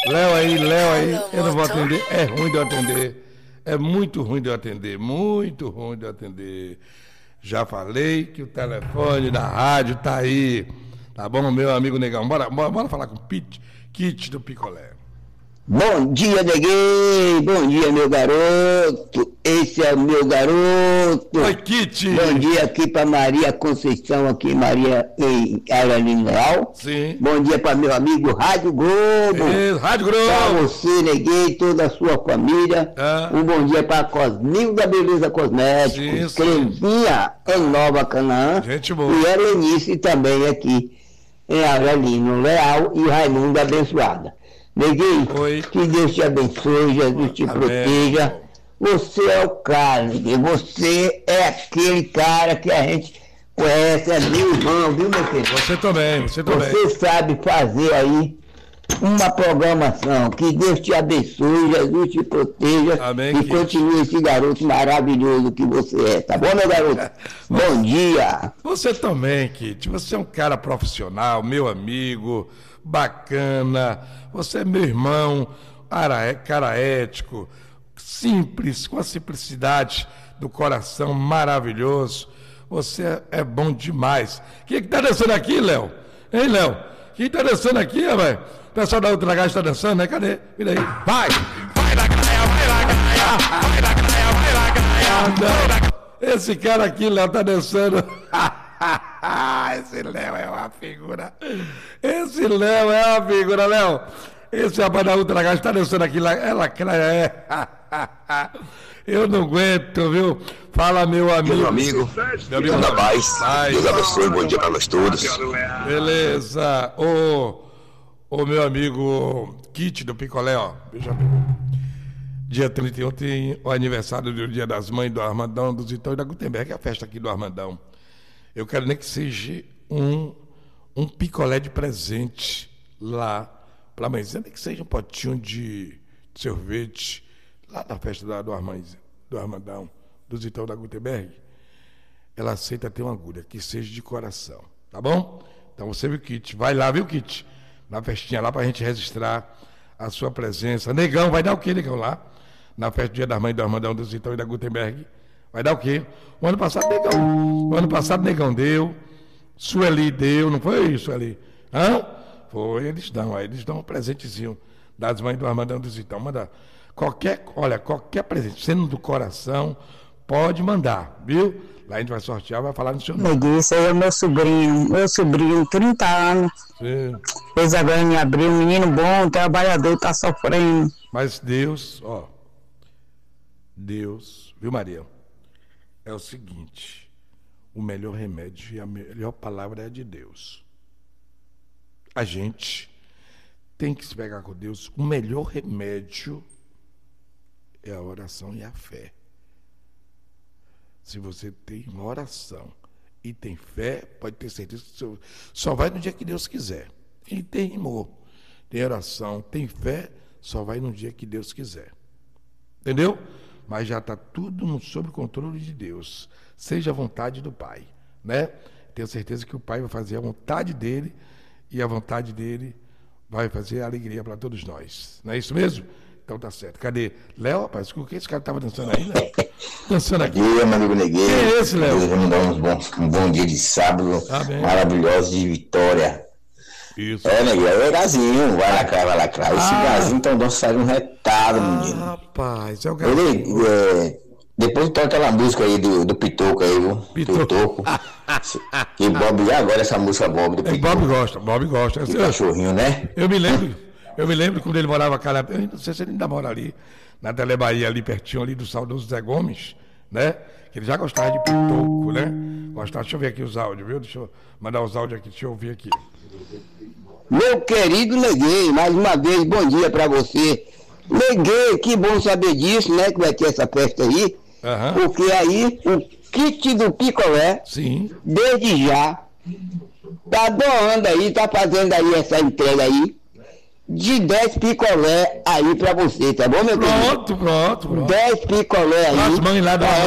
Léo aí, eu não vou atender. É ruim de eu atender. É muito ruim de eu atender. Muito ruim de eu atender. Já falei que o telefone da rádio tá aí. Tá bom, meu amigo Negão? Bora falar com o Kit do Picolé. Bom dia, Neguinho. Bom dia, meu garoto. Esse é o meu garoto. Oi, Kit. Bom dia aqui para Maria Conceição, aqui Maria em Aralino Leal. Sim. Bom dia para meu amigo Rádio Globo. Rádio Globo. Para você, Neguinho, toda a sua família. Um bom dia para Cosmil da Beleza Cosméticos. Clevinha em Nova Canaã. Gente boa. E a Lenice também aqui em Aralino Leal e Raimundo Abençoada. Neguinho, que Deus te abençoe, Jesus te proteja. Você é o cara, Neguinho. Você é aquele cara que a gente conhece, é meu irmão, viu, meu filho? Você também. Você sabe fazer aí uma programação. Que Deus te abençoe, Jesus te proteja. Amém, e continue esse garoto maravilhoso que você é, tá bom, meu garoto? Bom dia. Você também, Kit. Você é um cara profissional, meu amigo, bacana. Você é meu irmão, cara ético, simples, com a simplicidade do coração maravilhoso. Você é bom demais. Quem tá dançando aqui, Léo? Hein, Léo? Quem tá dançando aqui, rapaz? O pessoal da Ultra Gás tá dançando, né? Cadê? Vira aí. Vai da graia, vai da graia. Esse cara aqui, Léo, tá dançando. Esse Léo é uma figura. Léo. Esse rapaz da Ultra Gás tá dançando aqui lá. Eu não aguento, viu? Fala, meu amigo. Meu amigo da paz. Deus abençoe, bom dia para nós todos. Beleza. Ô, meu amigo Kit do Picolé, ó. Veja bem. Dia 31 tem o aniversário do Dia das Mães do Armandão, do Zitão e da Gutenberg, é a festa aqui do Armandão. Eu quero nem que seja um picolé de presente lá para a mãezinha, nem que seja um potinho de sorvete lá na festa do Armandão, do Zitão da Gutenberg. Ela aceita ter uma agulha, que seja de coração, tá bom? Então você viu, Kit, vai lá, viu, Kit? Na festinha lá pra gente registrar a sua presença. Negão, vai dar o quê, Negão, lá? Na festa do Dia das Mães do Armandão, do Zitão e da Gutenberg. Vai dar o quê? O ano passado, Negão deu. Sueli deu, não foi, Sueli? Hã? Foi, eles dão um presentezinho das mães do Armandão do Zitão. Manda qualquer presente, sendo do coração, pode mandar, viu? Lá a gente vai sortear, vai falar no seu nome. Neguinho, isso aí é meu sobrinho, 30 anos. Sim. Fez agora em abril, menino bom, trabalhador, tá sofrendo. Mas Deus, viu, Maria? É o seguinte, o melhor remédio e a melhor palavra é a de Deus. A gente tem que se pegar com Deus. O melhor remédio é a oração e a fé. Se você tem uma oração e tem fé, pode ter certeza que só vai no dia que Deus quiser. E tem amor, tem oração, tem fé, só vai no dia que Deus quiser. Entendeu? Mas já está tudo sob o controle de Deus. Seja a vontade do Pai, né? Tenho certeza que o Pai vai fazer a vontade dele e a vontade dele vai fazer a alegria para todos nós. Não é isso mesmo? Então tá certo. Cadê? Léo, rapaz, o que esse cara estava dançando aí, Léo? Dançando aqui. Bom dia, meu amigo Neguinho. Quem é esse, Léo? Desejamos dar um bom dia de sábado, maravilhoso de vitória. Isso. Neguinho, é o Gazinho, vai lacrar. Esse Gazinho então dançando um retado, menino. Rapaz, é o Gazinho. Depois toca aquela música aí do Pitoco aí, viu? Pitoco. E Bob, agora essa música Bob do Pitoco. Bob gosta. Que cachorrinho, né? Eu me lembro quando ele morava cá, eu não sei se ele ainda mora ali, na Telebahia, ali pertinho ali do saudoso Zé Gomes, né? Que ele já gostava de Pitoco, né? Gostava, deixa eu ver aqui os áudios, viu? Deixa eu mandar os áudios aqui, deixa eu ouvir aqui. Meu querido Neguinho, mais uma vez, bom dia pra você. Neguinho, que bom saber disso, né? Que vai ter essa festa aí. Porque aí o Kit do Picolé, sim, desde já, tá doando aí, tá fazendo aí essa entrega aí de 10 picolé aí pra você, tá bom, meu querido? Pronto. 10 picolé aí. As mães lá da